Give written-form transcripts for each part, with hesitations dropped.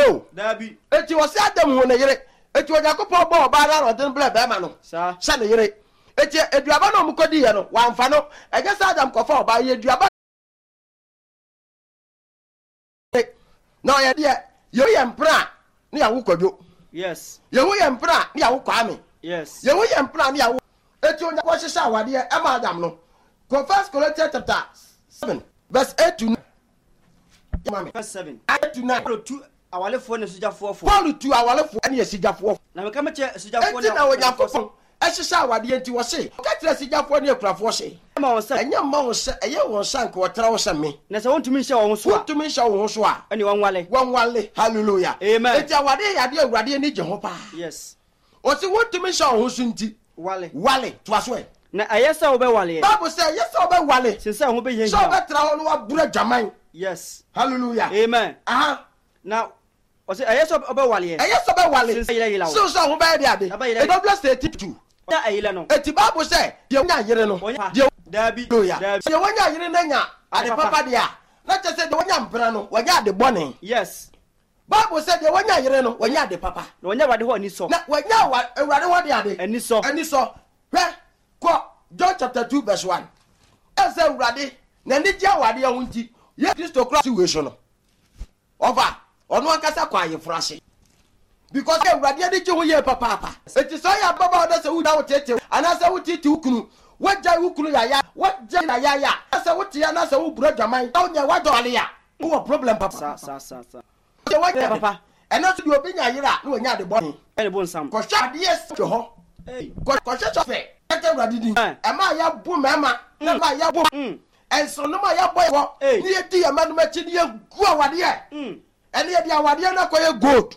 o dabi eti wo se Adam ho ne yere eti Onyankopɔn bɔ oba na rodin ble be ma no sa ne yere eti aduaba no mukodi ye no wamfa no eje sa Adam kofa oba ye aduaba no ye de ye mpra ni awo kwadwo yes ye wo ye mpra ni awo kwame yes ye wo ye mpra ni awo eti Onyankopɔn hyehyɛ awade e ma Adam no First Corinthians chapter 7 verse 8 to 9 verse 7 8 to 9 tu awalefo ne sujafo Paul tu awalefo ene sigafo na me ka me che sujafo na Onyankopɔn ehyehyɛ awade enti wo se ka tira sigafo ne akurafo hye ma won se enya ma wo se eye won sank wo tra wo se me na se wontumi hye wo so a wontumi hye wo so a ene wanwale hallelujah amen enti awade yade awurade ni je ho pa yes o se wontumi hye wo so nti wale to aso e na ayesa wo be wale Bible say ayesa wo be wale sinse ho be so be tra ho no wa bura dwaman yes hallelujah amen aha na o se ayesa wo be wale ayesa be wale sinse yila so ho be de ade e do bless the titu ya ayile no eti Bible say de wonya yere no de dabi de wonya yere na nya ade papa de a na che say de wonya mpra no wonya ade bone yes Bible say de wonya yere no wonya ade papa na wonya wade ho ani so na wonya awurade ho de ade ani so hwe ko John chapter 2 verse 1 ese awurade na ni dia wade ho nti ye Kristo cross we so no over ono akasa kwa ye frase because awurade de je ho ye papa eti so ya baba oda se wuda wotete ana se wutiti ukunu wajja ukunu ya wajja na ya ase wuti ya na se wu bro dwaman taw nya wadole ya wo problem papa sa de wajja papa eno so de obi nya yira na wonya de boni ene bon sam ko sha de yes to ho ko sha chofe ete awurade din e ma ya bu mema na ma ya bu enso no ma ya boy ni e di ya manu ma chi ni e gu awade e ene ye di awade na ko ye gold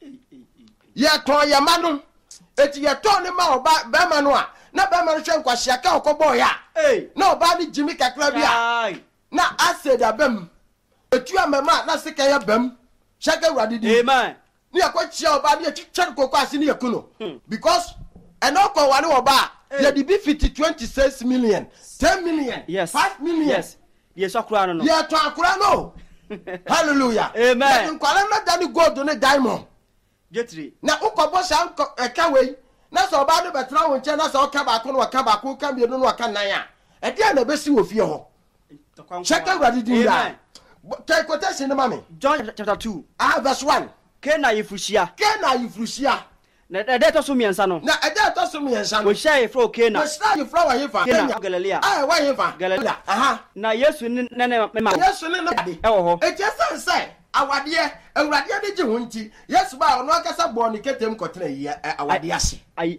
ye ton ye manu eti ye ton ni ma oba be manu a na be manu hwe nkwahia ka okobo ya na oba ni jimi kakra bia na acid abem etu amema na sika ya bem shaka awurade din amen ni akwachia oba ni echichar kokko ase ni yekuno because enoko wale oba ye di be 26 million 10 million yes 5 million yes yes akura no ye to akura no hallelujah amen nkwala na dani gold ne diamond jetri na ukobo sha ekawei na so oba do betra wo nche na so oka ba ko no oka ba ko ka bienu no oka nan a e dia na besi wo fie ho check awurade din da take quotation no mame John chapter 2 verse 1 Kena yifushia na ede to so miensa no na ede to so miensa no wo hia yefro Kena wo hia yefro wa yefa Kena Galilea wa yefa Galilea na Yesu ne mema Yesu ne no ade e wo ho e je sense awade awurade de je ho nti Yesu ba ono akasa bo ni ketem kotena yi awade ase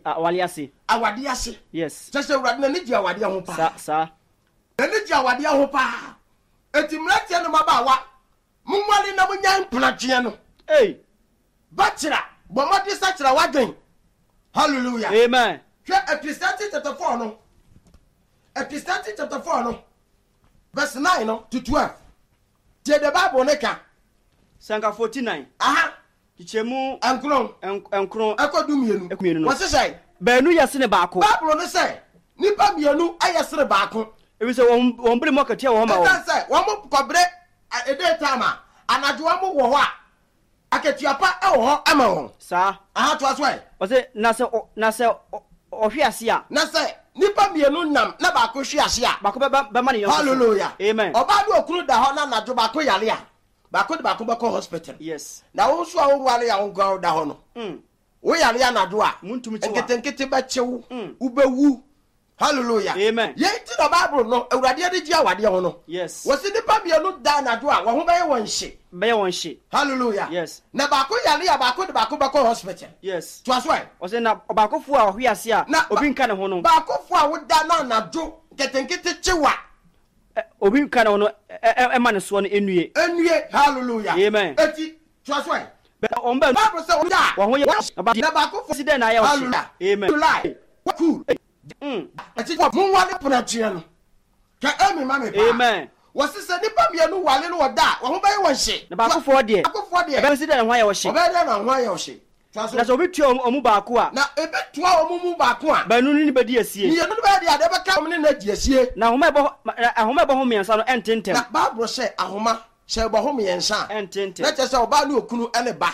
awade ase yes sese awurade na ni je awade ho pa sa na ni je awade ho pa eti mratie no mabawa munwale na munya mplatwe no bachira bomodi sachira wadwen hallelujah amen hwe Ecclesiastes chapter 4 no Ecclesiastes chapter 4 no verse 9 no to 12 je the Bible ne ka sanka 49 kichemu enkron ekodumienu wose say baanu yese ne baako Bible ne say nipa mienu ayesere baako ebi se won bere mokatia wo ma wo say won kobre ede tama anajo wo wo ho a aketiapa e wo ho ama won sa to aso e wose na se ohwiase a na se nipa mienu nam na baako hwiase a baako be ma ne yo hallelujah amen oba do okunu da ho na anajo baako yale a baako de baako be ko hospital yes na wo so a wo wale ya wo gwa da ho no wo yale ya anajo a muntumi chiwa nketenkete ba chewu ubewu hallelujah amen ye ti the Bible no awurade de ji awade ho no yes wo se nipa mienu da anajo a wo ho be won hye hallelujah yes na baako yale ya baako de baako be ko hospital yes to aso e o se na baako fu a ohwiase a obi nka ne ho no baako fu a wo da na anajo nketenkete chewa obi nka ne ho no e ma ne so no enue hallelujah amen eti to aso e on ba Bible say wo da wo ho ye na baako fu president na ya wo amen lie cool eti mo wale pratwe no ka emi mame pa amen wose se nipa mienu wale no woda wo ho be won hye na baako fo de president ho ya wo hye obeda na ho ya wo hye na so obi tua omu baako a na ebe tua omu baako a banu ni bedi asie ni yenu be de ade be ka omne na di asie na ahoma ebo ho miensa no ententem na Bible say ahoma se ebo ho miensa ententem na che se oba na okunu ene ba